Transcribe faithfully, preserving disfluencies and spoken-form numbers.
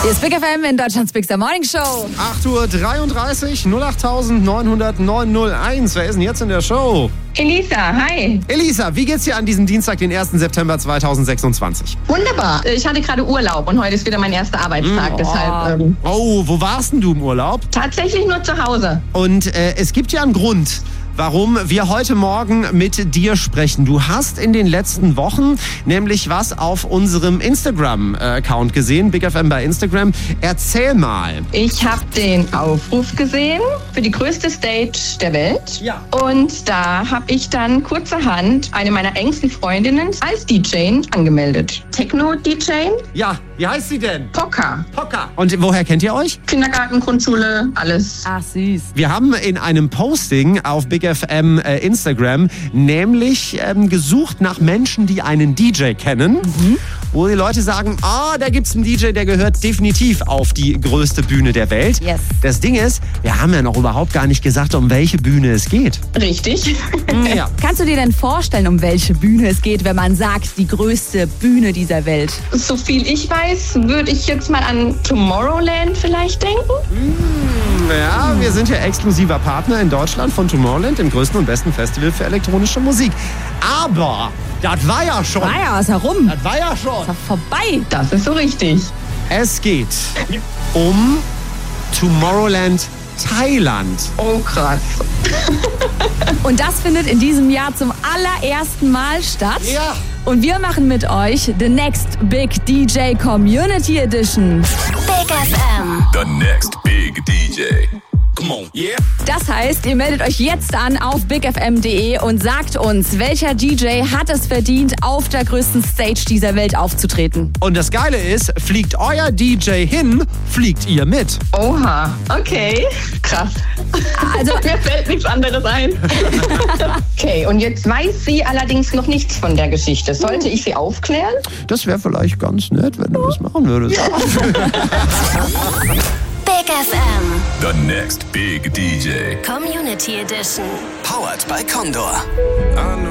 Hier ist Big F M in Deutschlands Big Morning Show. acht Uhr dreiunddreißig, null acht neun null null neun null eins. Wer ist denn jetzt in der Show? Elisa, hi. Elisa, wie geht's dir an diesem Dienstag, den ersten September zweitausendsechsundzwanzig? Wunderbar. Ich hatte gerade Urlaub und heute ist wieder mein erster Arbeitstag. Mm, oh. Deshalb ähm, Oh, wo warst denn du im Urlaub? tatsächlich nur zu Hause. Und äh, es gibt ja einen Grund, warum wir heute Morgen mit dir sprechen. Du hast in den letzten Wochen nämlich was auf unserem Instagram-Account gesehen, Big F M bei Instagram. Erzähl mal. Ich habe den Aufruf gesehen für die größte Stage der Welt. Ja. Und da habe ich dann kurzerhand eine meiner engsten Freundinnen als D J angemeldet. Techno-D J, Ja, wie heißt sie denn? Poker, Pocker. Und woher kennt ihr euch? Kindergarten, Grundschule, alles. Ach, süß. Wir haben in einem Posting auf Big F M äh, Instagram nämlich ähm, gesucht nach Menschen, die einen D J kennen, mhm. wo die Leute sagen, ah, da gibt's einen D J, der gehört definitiv auf die größte Bühne der Welt. Yes. Das Ding ist, wir haben ja noch überhaupt gar nicht gesagt, um welche Bühne es geht. Richtig. Ja. Kannst du dir denn vorstellen, um welche Bühne es geht, wenn man sagt, die größte Bühne dieser Welt? So viel ich weiß, würde ich jetzt mal an Tomorrowland vielleicht denken. Ja, wir sind ja exklusiver Partner in Deutschland von Tomorrowland, dem größten und besten Festival für elektronische Musik. Aber das war ja schon. Ah ja, ist herum. Das war ja schon. Ist doch vorbei. Das ist so richtig. Es geht um Tomorrowland Thailand. Oh, krass. Und das findet in diesem Jahr zum allerersten Mal statt. Ja. Und wir machen mit euch The Next Big D J Community Edition. Big F M. The next big D J. Come on, yeah. Das heißt, ihr meldet euch jetzt an auf big f m punkt d e und sagt uns, welcher D J hat es verdient, auf der größten Stage dieser Welt aufzutreten. Und das Geile ist, fliegt euer D J hin, fliegt ihr mit. Oha, okay. Krass. Also, Mir fällt nichts anderes ein. Okay, und jetzt weiß sie allerdings noch nichts von der Geschichte. Sollte ich sie aufklären? Das wäre vielleicht ganz nett, wenn du das machen würdest. Big F M. The next big D J. Community Edition. Powered by Condor.